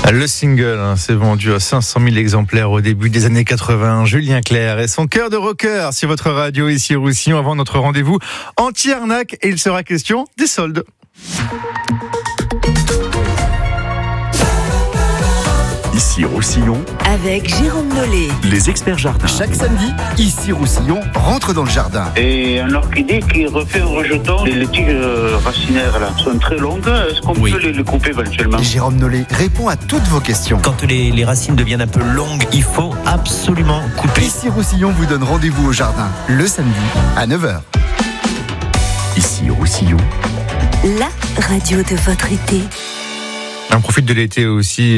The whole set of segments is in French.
Le single s'est vendu à 500 000 exemplaires au début des années 80. Julien Clerc et son cœur de rocker sur votre radio ici Roussillon avant notre rendez-vous anti-arnaque et il sera question des soldes. Ici Roussillon, avec Jérôme Nollet. les experts jardins. Chaque samedi, ici Roussillon, rentre dans le jardin. Et un orchidée qui refait un rejeton. Les tiges racinaires là sont très longues. Est-ce qu'on peut les couper éventuellement? Jérôme Nollet répond à toutes vos questions. Quand les racines deviennent un peu longues, il faut absolument couper. Ici Roussillon vous donne rendez-vous au jardin, le samedi à 9h. Ici Roussillon, La radio de votre été. On profite de l'été aussi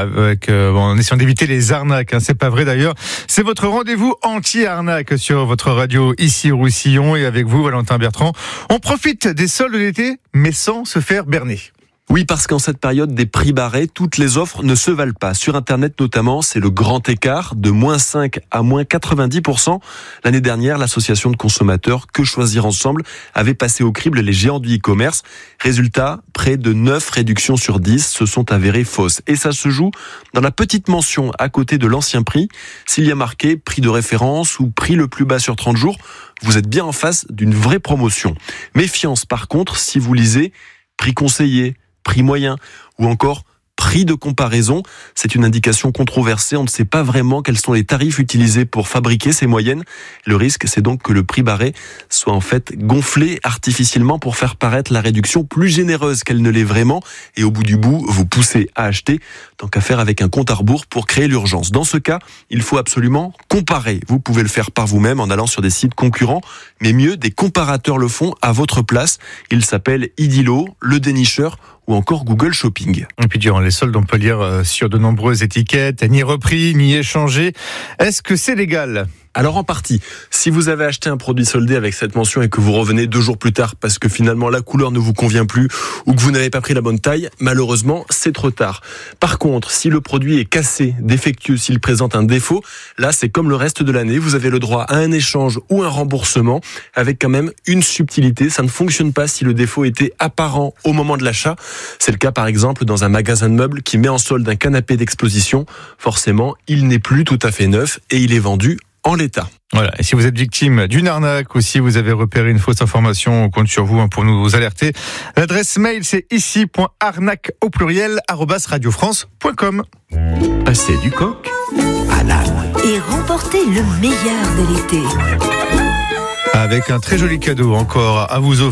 en essayant d'éviter les arnaques. C'est pas vrai d'ailleurs. C'est votre rendez-vous anti-arnaque sur votre radio ici Roussillon et avec vous Valentin Bertrand. On profite des soldes de l'été mais sans se faire berner. Oui, parce qu'en cette période des prix barrés, toutes les offres ne se valent pas. Sur Internet notamment, c'est le grand écart de moins 5 à moins 90%. L'année dernière, l'association de consommateurs Que Choisir Ensemble avait passé au crible les géants du e-commerce. Résultat, près de 9 réductions sur 10 se sont avérées fausses. Et ça se joue dans la petite mention à côté de l'ancien prix. S'il y a marqué prix de référence ou prix le plus bas sur 30 jours, vous êtes bien en face d'une vraie promotion. Méfiance par contre si vous lisez prix conseillé, prix moyen ou encore prix de comparaison. C'est une indication controversée. On ne sait pas vraiment quels sont les tarifs utilisés pour fabriquer ces moyennes. Le risque, c'est donc que le prix barré soit en fait gonflé artificiellement pour faire paraître la réduction plus généreuse qu'elle ne l'est vraiment. Et au bout du bout, vous poussez à acheter, tant qu'à faire avec un compte à rebours pour créer l'urgence. Dans ce cas, il faut absolument comparer. Vous pouvez le faire par vous-même en allant sur des sites concurrents, mais mieux, des comparateurs le font à votre place. Ils s'appellent Idilo, Le Dénicheur ou encore Google Shopping. Et puis durant les soldes, on peut lire sur de nombreuses étiquettes, ni repris, ni échangé. Est-ce que c'est légal ? Alors en partie, si vous avez acheté un produit soldé avec cette mention et que vous revenez 2 jours plus tard parce que finalement la couleur ne vous convient plus ou que vous n'avez pas pris la bonne taille, malheureusement c'est trop tard. Par contre, si le produit est cassé, défectueux, s'il présente un défaut, là c'est comme le reste de l'année, vous avez le droit à un échange ou un remboursement avec quand même une subtilité. Ça ne fonctionne pas si le défaut était apparent au moment de l'achat. C'est le cas par exemple dans un magasin de meubles qui met en solde un canapé d'exposition. Forcément, il n'est plus tout à fait neuf et il est vendu en l'état. Voilà. Et si vous êtes victime d'une arnaque ou si vous avez repéré une fausse information, on compte sur vous pour nous alerter. L'adresse mail, c'est ici.arnaque@radiofrance.com. passez du coq à l'âne. Et remportez le meilleur de l'été. Avec un très joli cadeau encore à vous offrir.